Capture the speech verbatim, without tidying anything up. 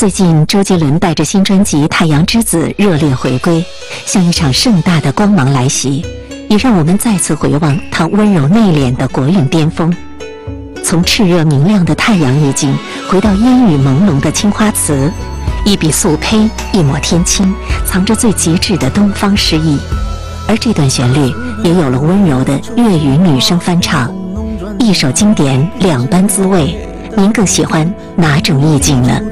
最近，周杰伦带着新专辑《太阳之子》热烈回归，像一场盛大的光芒来袭，也让我们再次回望他温柔内敛的国韵巅峰。从炽热明亮的太阳意境，回到烟雨朦胧的青花瓷，一笔素胚，一抹天青，藏着最极致的东方诗意。而这段旋律也有了温柔的粤语女声翻唱，一首经典两般滋味，您更喜欢哪种意境呢？